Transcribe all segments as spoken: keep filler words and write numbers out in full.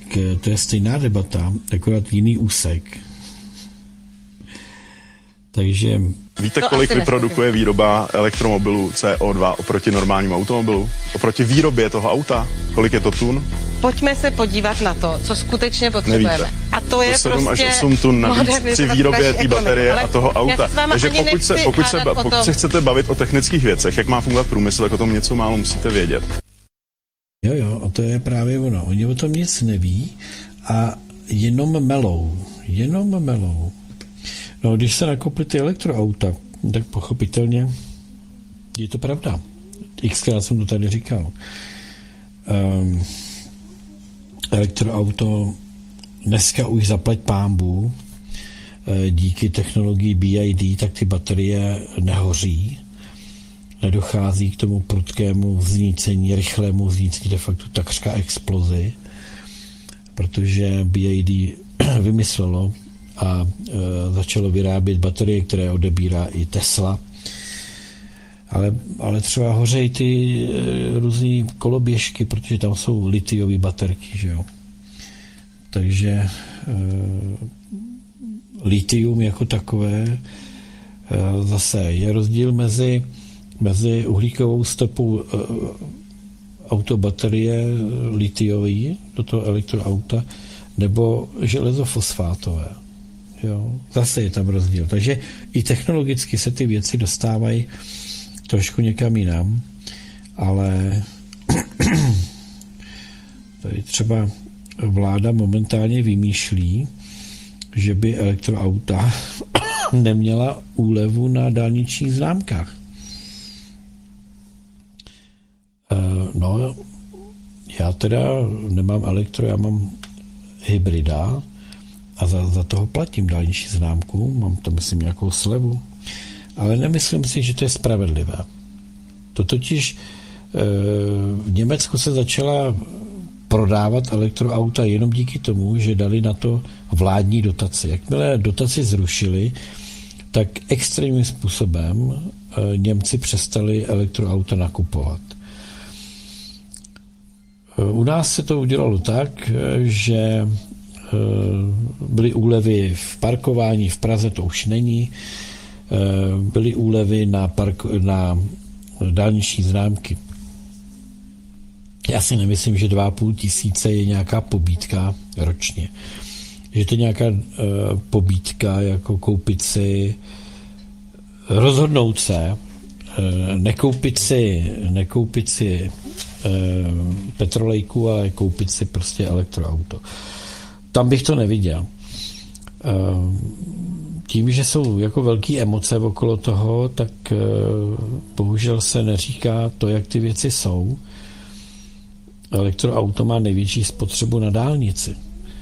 to je stejná debata, akorát jiný úsek. Takže... Víte, kolik vyprodukuje výroba elektromobilu C O dva oproti normálnímu automobilu? Oproti výrobě toho auta? Kolik je to tun? Pojďme se podívat na to, co skutečně potřebujeme. Nevíte. A to je to sedm prostě... až osm tun navíc při výrobě té baterie a toho auta. Takže pokud se, pokud, se, pokud se chcete bavit o technických věcech, jak má fungovat průmysl, tak o tom něco málo musíte vědět. Jo, jo, a to je právě ono. Oni o tom nic neví a jenom melou. Jenom melou. No, když se nakoupí ty elektroauta, tak pochopitelně je to pravda. Xkrát jsem to tady říkal. Um, elektroauto dneska už zaplať pánbů, díky technologii B I D, tak ty baterie nehoří. Nedochází k tomu prudkému vznícení, rychlému vznícení, de facto takřka explozi, protože B I D vymyslelo a e, začalo vyrábět baterie, které odebírá i Tesla. Ale, ale třeba hořejí ty e, různý koloběžky, protože tam jsou litiové baterky, že jo. Takže e, litium jako takové e, zase je rozdíl mezi, mezi uhlíkovou stopou e, autobaterie litiový do toho elektroauta nebo železofosfátové. Jo, zase je tam rozdíl. Takže i technologicky se ty věci dostávají trošku někam jinam, ale tady třeba vláda momentálně vymýšlí, že by elektroauta neměla úlevu na dálničních známkách. No, já teda nemám elektro, já mám hybrida, a za, za toho platím dálniční známku, mám to, myslím, nějakou slevu, ale nemyslím si, že to je spravedlivé. To totiž e, v Německu se začala prodávat elektroauta jenom díky tomu, že dali na to vládní dotace. Jakmile dotaci zrušili, tak extrémním způsobem e, Němci přestali elektroauta nakupovat. E, u nás se to udělalo tak, že byly úlevy v parkování, v Praze to už není, byly úlevy na, park, na dálniční známky. Já si nemyslím, že dva a půl tisíce je nějaká pobídka ročně. Že to je nějaká uh, pobídka, jako koupit si, rozhodnout se, uh, nekoupit si, nekoupit si uh, petrolejku, ale koupit si prostě elektroauto. Tam bych to neviděl. Tím, že jsou jako velké emoce okolo toho, tak bohužel se neříká to, jak ty věci jsou. Elektroauto má největší spotřebu na dálnici.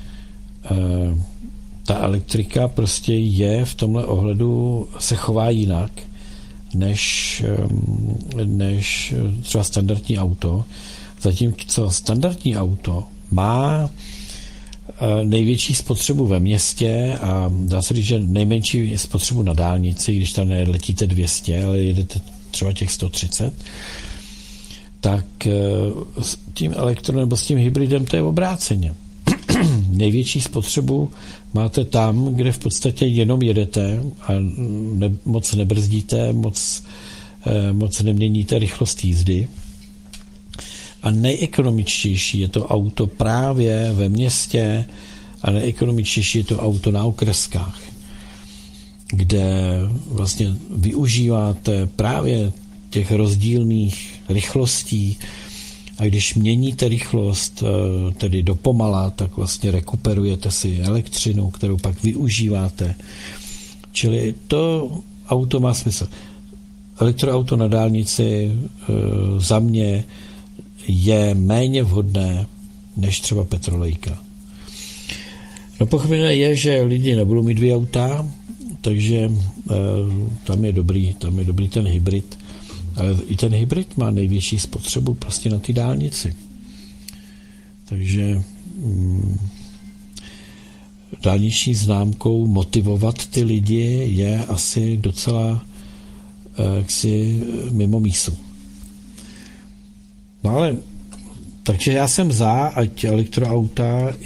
Ta elektrika prostě je v tomhle ohledu, se chová jinak, než, než třeba standardní auto. Zatímco standardní auto má největší spotřebu ve městě a dá se říct, že nejmenší spotřebu na dálnici, když tam neletíte dvě stě, ale jedete třeba těch sto třicet, tak s tím elektro nebo s tím hybridem to je obráceně. Největší spotřebu máte tam, kde v podstatě jenom jedete a ne, moc nebrzdíte, moc, moc neměníte rychlost jízdy. A nejekonomičtější je to auto právě ve městě a nejekonomičtější je to auto na okreskách, kde vlastně využíváte právě těch rozdílných rychlostí a když měníte rychlost, tedy dopomala, tak vlastně rekuperujete si elektřinu, kterou pak využíváte. Čili to auto má smysl. Elektroauto na dálnici za mě je méně vhodné než třeba petrolejka. No pochopitelné je, že lidi nebudou mít dvě auta, takže e, tam je dobrý, tam je dobrý ten hybrid. Ale i ten hybrid má největší spotřebu prostě na té dálnici. Takže mm, dálniční známkou motivovat ty lidi je asi docela e, jaksi mimo mísu. No ale, takže já jsem za, ať elektroauta